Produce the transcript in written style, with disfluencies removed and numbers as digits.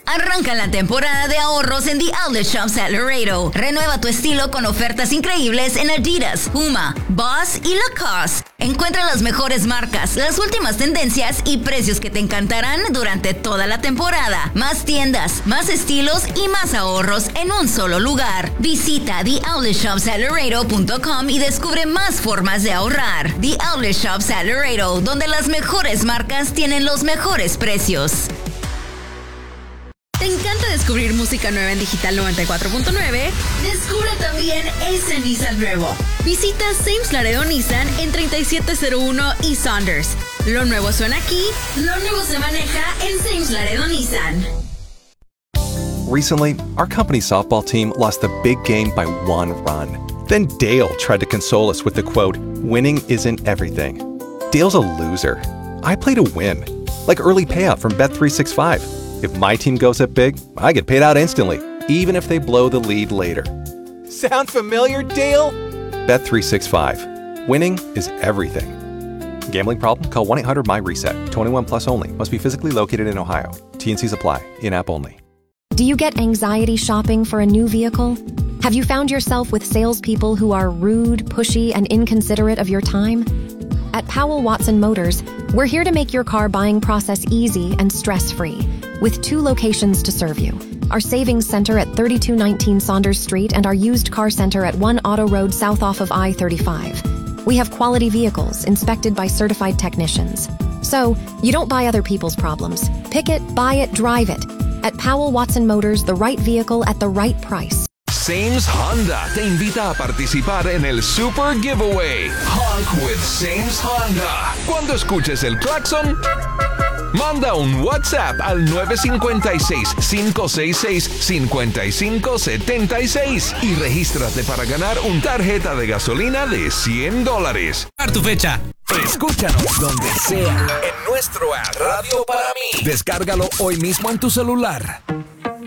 Arranca la temporada de ahorros en The Outlet Shops at Laredo. Renueva tu estilo con ofertas increíbles en Adidas, Puma, Boss y Lacoste. Encuentra las mejores marcas, las últimas tendencias y precios que te encantarán durante toda la temporada. Más tiendas, más estilos y más ahorros en un solo lugar. Visita TheOutletShopsAtLaredo.com y descubre más formas de ahorrar. The Outlet Shops at Laredo, donde las mejores marcas tienen los mejores precios. ¿Te encanta descubrir música nueva en Digital 94.9? Descubre también ese Nissan nuevo. Visita Sames Laredo Nissan en 3701 y Saunders. Lo nuevo suena aquí, lo nuevo se maneja en Sames Laredo Nissan. Recently, our company's softball team lost the big game by 1 run. Then Dale tried to console us with the quote, "Winning isn't everything." Dale's a loser. I play to win, like early payout from Bet365. If my team goes up big, I get paid out instantly, even if they blow the lead later. Sound familiar, Dale? Bet365. Winning is everything. Gambling problem? Call 1-800-MY-RESET. 21 plus only. Must be physically located in Ohio. T&Cs apply. In-app only. Do you get anxiety shopping for a new vehicle? Have you found yourself with salespeople who are rude, pushy, and inconsiderate of your time? At Powell Watson Motors, we're here to make your car buying process easy and stress-free, with 2 locations to serve you. Our Savings Center at 3219 Saunders Street and our Used Car Center at 1 Auto Road south off of I-35. We have quality vehicles inspected by certified technicians. So, you don't buy other people's problems. Pick it, buy it, drive it. At Powell Watson Motors, the right vehicle at the right price. Sames Honda te invita a participar en el Super Giveaway Honk with Sames Honda. Cuando escuches el claxon, manda un WhatsApp al 956-566-5576 y regístrate para ganar un tarjeta de gasolina de $100. Tu fecha. Escúchanos donde sea en nuestro app Radio para mí. Descárgalo hoy mismo en tu celular.